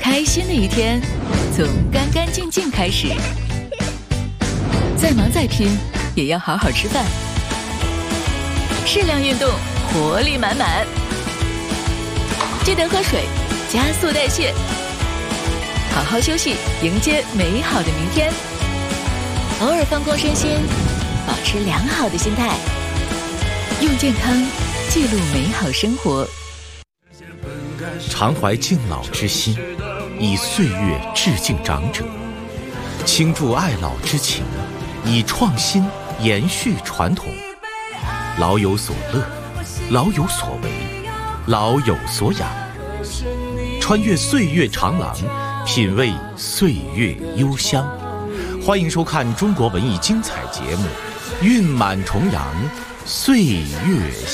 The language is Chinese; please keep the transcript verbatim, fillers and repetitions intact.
开心的一天从干干净净开始，再忙再拼也要好好吃饭，适量运动，活力满满。记得喝水，加速代谢，好好休息，迎接美好的明天。偶尔放空身心，保持良好的心态，用健康记录美好生活。 常怀敬老之心，以岁月致敬长者，倾注爱老之情，以创新延续传统。老有所乐，老有所为，老有所养。穿越岁月长廊，品味岁月幽香。欢迎收看中国文艺精彩节目《韵满重阳岁月》。